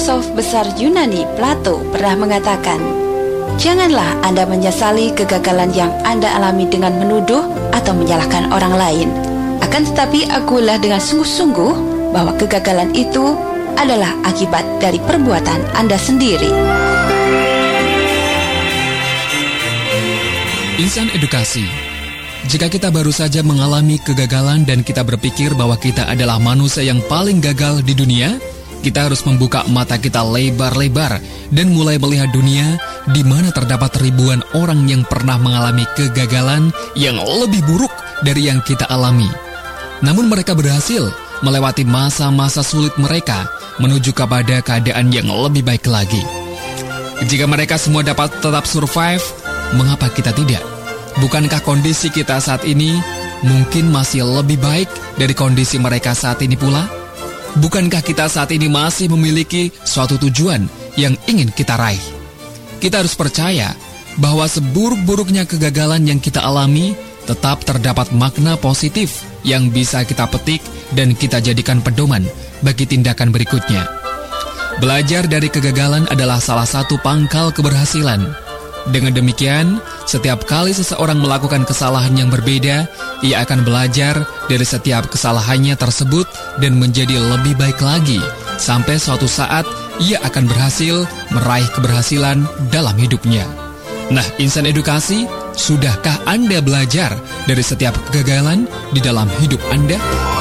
filosof besar Yunani Plato pernah mengatakan, "Janganlah Anda menyesali kegagalan yang Anda alami dengan menuduh atau menyalahkan orang lain. Akan tetapi akuilah dengan sungguh-sungguh bahwa kegagalan itu adalah akibat dari perbuatan Anda sendiri." Insan Edukasi. Jika kita baru saja mengalami kegagalan dan kita berpikir bahwa kita adalah manusia yang paling gagal di dunia, kita harus membuka mata kita lebar-lebar dan mulai melihat dunia di mana terdapat ribuan orang yang pernah mengalami kegagalan yang lebih buruk dari yang kita alami. Namun mereka berhasil melewati masa-masa sulit mereka menuju kepada keadaan yang lebih baik lagi. Jika mereka semua dapat tetap survive, mengapa kita tidak? Bukankah kondisi kita saat ini mungkin masih lebih baik dari kondisi mereka saat ini pula? Bukankah kita saat ini masih memiliki suatu tujuan yang ingin kita raih? Kita harus percaya bahwa seburuk-buruknya kegagalan yang kita alami, tetap terdapat makna positif yang bisa kita petik dan kita jadikan pedoman bagi tindakan berikutnya. Belajar dari kegagalan adalah salah satu pangkal keberhasilan. Dengan demikian, setiap kali seseorang melakukan kesalahan yang berbeda, ia akan belajar dari setiap kesalahannya tersebut dan menjadi lebih baik lagi. Sampai suatu saat, ia akan berhasil meraih keberhasilan dalam hidupnya. Nah, insan edukasi, sudahkah Anda belajar dari setiap kegagalan di dalam hidup Anda?